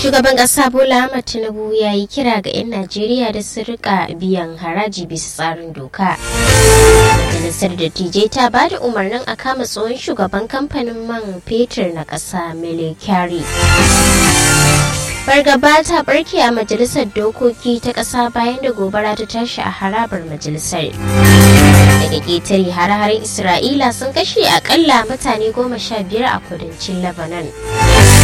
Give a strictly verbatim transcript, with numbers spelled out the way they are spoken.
Shugaban ƙasa Bola Ahmed Tinubu ya yi kira ga 'yan Najeriya da su rika biyan haraji bisa tsarin doka. Majalisar Dattijai ta ba da umarnin a kama tsohon shugaban kamfanin man fetur na ƙasa Mele Kyari. Fargaba ta barke a Majalisar Dokoki ta ƙasa bayan da gobara ta tashi a harabar majalisar. Daga ƙetare hare-haren Isra'ila sun kashe akalla mutane goma sha biyar a kudancin Lebanon.